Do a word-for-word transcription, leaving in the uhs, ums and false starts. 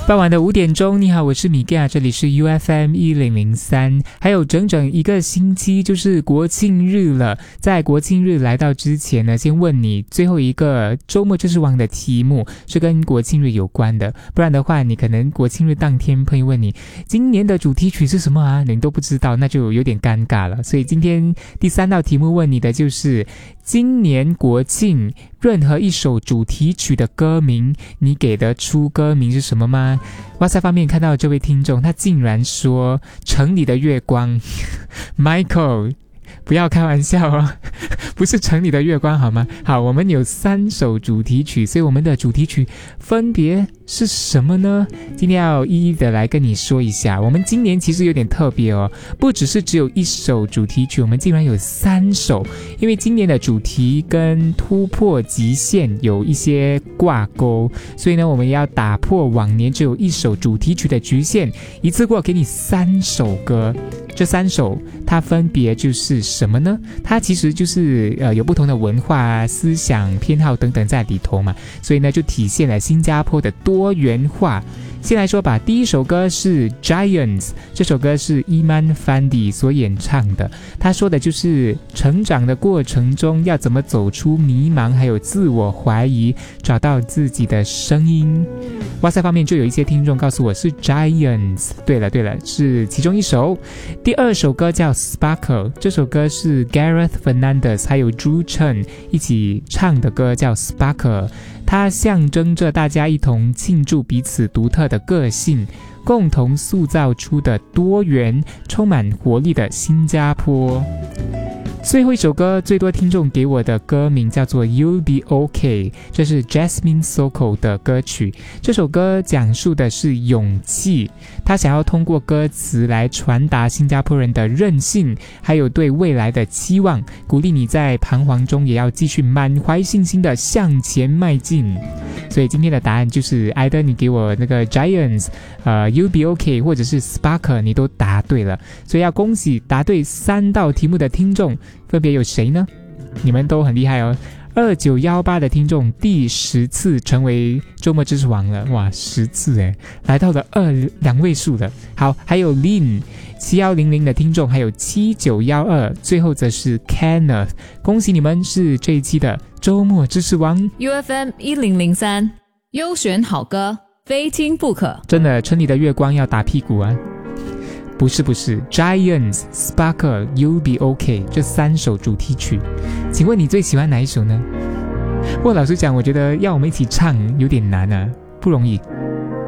傍晚的五点钟，你好，我是米盖，这里是 U F M 一零零三。还有整整一个星期就是国庆日了，在国庆日来到之前呢，先问你最后一个周末知识王的题目是跟国庆日有关的，不然的话你可能国庆日当天朋友问你今年的主题曲是什么啊，你都不知道，那就有点尴尬了。所以今天第三道题目问你的就是今年国庆任何一首主题曲的歌名，你给得出歌名是什么吗？哇塞，方面看到这位听众，他竟然说城里的月光Michael， 不要开玩笑哦，不是城里的月光好吗？好，我们有三首主题曲，所以我们的主题曲分别是什么呢？今天要一一的来跟你说一下。我们今年其实有点特别哦，不只是只有一首主题曲，我们竟然有三首，因为今年的主题跟突破极限有一些挂钩，所以呢，我们也要打破往年只有一首主题曲的局限，一次过给你三首歌。这三首它分别就是什么呢？它其实就是呃有不同的文化啊、思想偏好等等在里头嘛，所以呢就体现了新加坡的多元化。先来说吧，第一首歌是 Giants， 这首歌是 Iman Fandi 所演唱的，他说的就是成长的过程中要怎么走出迷茫还有自我怀疑，找到自己的声音。哇塞，方面就有一些听众告诉我是 Giants， 对了对了，是其中一首。第二首歌叫 Sparkle， 这首歌是 Gareth Fernandez 还有 Drew Chen 一起唱的歌，叫 Sparkle， 它象征着大家一同庆祝彼此独特的个性，共同塑造出的多元充满活力的新加坡。最后一首歌，最多听众给我的歌名叫做 You'll Be OK， 这是 Jasmine Sokol 的歌曲。这首歌讲述的是勇气，他想要通过歌词来传达新加坡人的韧性，还有对未来的期望，鼓励你在彷徨中也要继续满怀信心的向前迈进。所以今天的答案就是either你给我那个 Giants， 呃 You'll Be OK 或者是 Sparkle， 你都答对了。所以要恭喜答对三道题目的听众，分别有谁呢？你们都很厉害哦。二九一八的听众第十次成为周末知识王了，哇，十次诶，来到了二两位数了。好，还有 Lin 七一零零的听众，还有七九一二，最后则是 Kenneth， 恭喜你们是这一期的周末知识王。 U F M 一零零三优选好歌，非听不可。 真的，城里的月光要打屁股啊。不是不是 Giants Sparkle You'll Be OK 这三首主题曲，请问你最喜欢哪一首呢？我老实讲，我觉得要我们一起唱有点难啊，不容易。